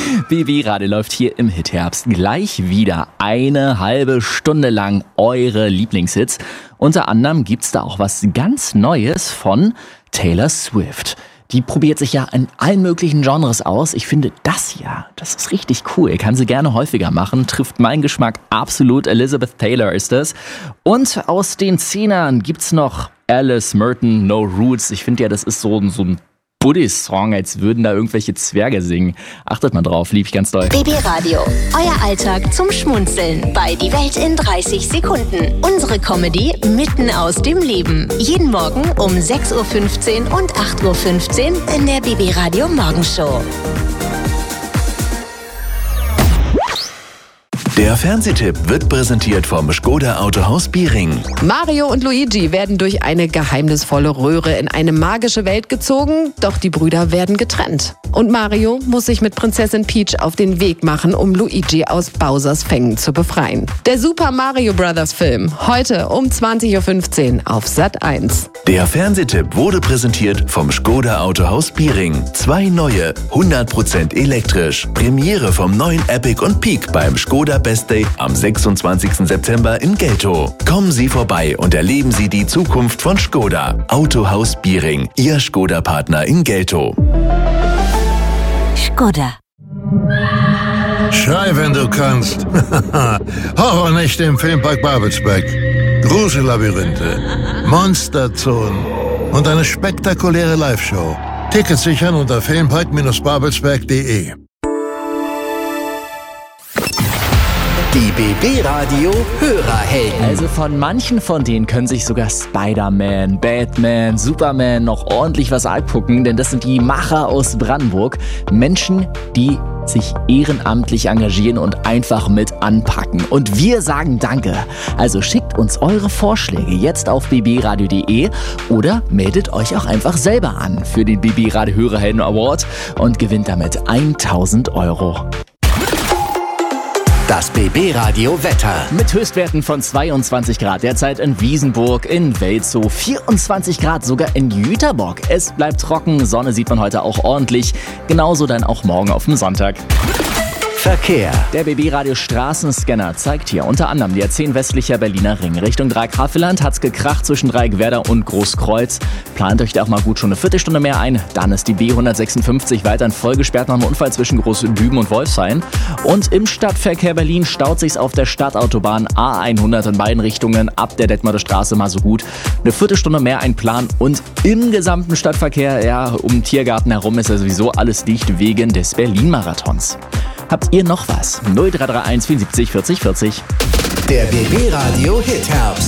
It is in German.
BB Radio läuft hier im Hitherbst gleich wieder eine halbe Stunde lang eure Lieblingshits. Unter anderem gibt's da auch was ganz Neues von Taylor Swift. Die probiert sich ja in allen möglichen Genres aus. Ich finde das ist richtig cool. Kann sie gerne häufiger machen. Trifft meinen Geschmack absolut. Elizabeth Taylor ist es. Und aus den Zehnern gibt's noch Alice Merton, No Roots. Ich finde ja, das ist so ein Buddy-Song, als würden da irgendwelche Zwerge singen. Achtet mal drauf, lieb ich ganz doll. BB Radio, euer Alltag zum Schmunzeln bei Die Welt in 30 Sekunden. Unsere Comedy mitten aus dem Leben. Jeden Morgen um 6.15 Uhr und 8.15 Uhr in der BB Radio Morgenshow. Der Fernsehtipp wird präsentiert vom Škoda Autohaus Biering. Mario und Luigi werden durch eine geheimnisvolle Röhre in eine magische Welt gezogen, doch die Brüder werden getrennt. Und Mario muss sich mit Prinzessin Peach auf den Weg machen, um Luigi aus Bowsers Fängen zu befreien. Der Super Mario Bros. Film, heute um 20.15 Uhr auf Sat.1. Der Fernsehtipp wurde präsentiert vom Škoda Autohaus Biering. 2 neue, 100% elektrisch. Premiere vom neuen Epic und Peak beim Škoda Best Day am 26. September in Geltow. Kommen Sie vorbei und erleben Sie die Zukunft von Škoda. Autohaus Biering, Ihr Škoda-Partner in Geltow. Škoda. Schrei, wenn du kannst. Horrornächte im Filmpark Babelsberg. Grusellabyrinthe, Monsterzonen und eine spektakuläre Live-Show. Tickets sichern unter filmpark-babelsberg.de. Die BB Radio Hörerhelden. Also von manchen von denen können sich sogar Spider-Man, Batman, Superman noch ordentlich was abgucken, denn das sind die Macher aus Brandenburg. Menschen, die sich ehrenamtlich engagieren und einfach mit anpacken. Und wir sagen Danke. Also schickt uns eure Vorschläge jetzt auf bbradio.de oder meldet euch auch einfach selber an für den BB Radio Hörerhelden Award und gewinnt damit 1.000 €. Das BB Radio Wetter. Mit Höchstwerten von 22 Grad derzeit in Wiesenburg, in Welzow, 24 Grad sogar in Jüterbock. Es bleibt trocken, Sonne sieht man heute auch ordentlich, genauso dann auch morgen auf dem Sonntag. Verkehr. Der BB Radio Straßenscanner zeigt hier unter anderem die A10 westlicher Berliner Ring. Richtung Dreieck-Havelland hat's gekracht zwischen Dreieck-Werder und Großkreuz. Plant euch da auch mal gut schon eine Viertelstunde mehr ein. Dann ist die B156 weiterhin voll gesperrt nach einem Unfall zwischen Großdüben und Wolfshain. Und im Stadtverkehr Berlin staut sich's auf der Stadtautobahn A100 in beiden Richtungen ab der Detmolder Straße mal so gut. Eine Viertelstunde mehr einplanen und im gesamten Stadtverkehr, ja, um den Tiergarten herum ist ja sowieso alles dicht wegen des Berlin-Marathons. Habt ihr noch was? 0331 74 40 40. Der BB Radio Hitherbst.